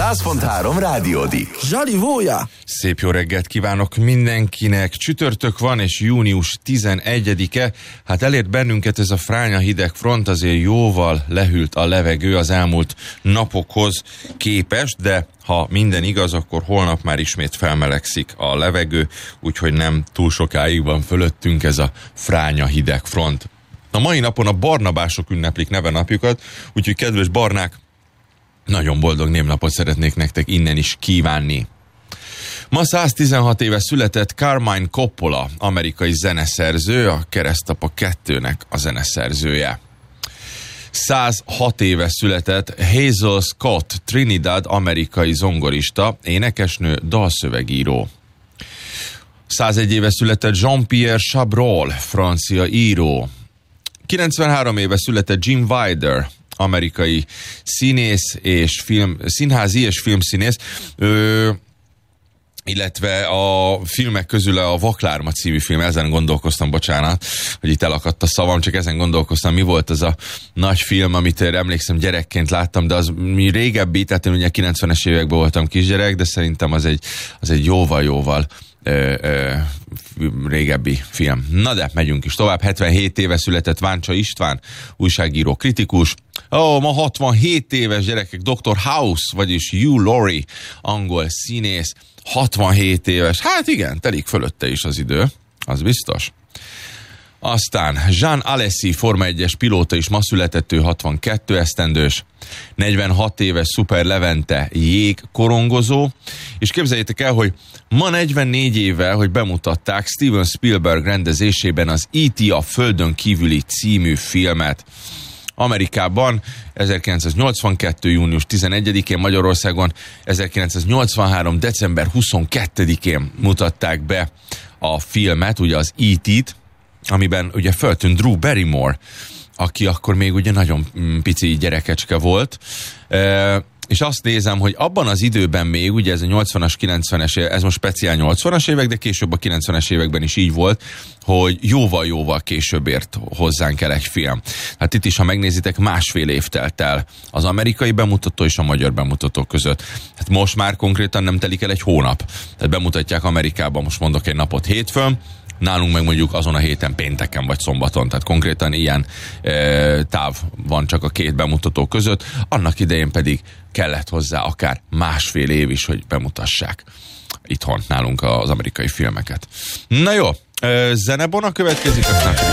100.3 Rádiódik. Zsali Vója! Szép jó reggelt kívánok mindenkinek. Csütörtök van, és június 11-e. Hát elért bennünket ez a fránya hideg front, azért jóval lehűlt a levegő az elmúlt napokhoz képest, de ha minden igaz, akkor holnap már ismét felmelegszik a levegő, úgyhogy nem túl sokáig van fölöttünk ez a fránya hideg front. A mai napon a barnabások ünneplik nevenapjukat, úgyhogy kedves barnák, nagyon boldog névnapot szeretnék nektek innen is kívánni. Ma 116 éve született Carmine Coppola, amerikai zeneszerző, a Keresztapa 2-nek a zeneszerzője. 106 éve született Hazel Scott, Trinidad, amerikai zongorista, énekesnő, dalszövegíró. 101 éve született Jean-Pierre Chabrol, francia író. 93 éve született Jim Wilder, amerikai színész és színházi és filmszínész, illetve a filmek közül a Vaklárma című film, ezen gondolkoztam, bocsánat, hogy itt elakadt a szavam, csak ezen gondolkoztam, mi volt az a nagy film, amit emlékszem gyerekként láttam, de az mi régebbi, tehát én ugye 90-es években voltam kisgyerek, de szerintem az egy jóval régebbi film. Na de, megyünk is tovább. 77 éve született Váncsa István, újságíró, kritikus. Ma 67 éves gyerekek, Dr. House, vagyis Hugh Laurie, angol színész, 67 éves. Hát igen, telik fölötte is az idő, az biztos. Aztán Jean Alesi, Forma 1-es pilóta is ma született, ő 62 esztendős, 46 éves Szuper Levente jégkorongozó, és képzeljétek el, hogy ma 44 évvel, hogy bemutatták Steven Spielberg rendezésében az E.T. a Földön kívüli című filmet. Amerikában 1982. június 11-én, Magyarországon 1983. december 22-én mutatták be a filmet, ugye az E.T.-t, amiben ugye föltűnt Drew Barrymore, aki akkor még ugye nagyon pici gyerekecske volt, és azt nézem, hogy abban az időben még, ugye ez a 80-as, 90-es, ez most speciál 80-as évek, de később a 90-es években is így volt, hogy jóval később ért hozzánk el egy film. Hát itt is, ha megnézitek, másfél év telt el az amerikai bemutató és a magyar bemutató között. Hát most már konkrétan nem telik el egy hónap. Tehát bemutatják Amerikában, most mondok egy napot hétfőn, nálunk meg mondjuk azon a héten pénteken vagy szombaton, tehát konkrétan ilyen táv van csak a két bemutató között, annak idején pedig kellett hozzá akár másfél év is, hogy bemutassák itthon nálunk az amerikai filmeket. Na jó, zenebona következik, aztán pedig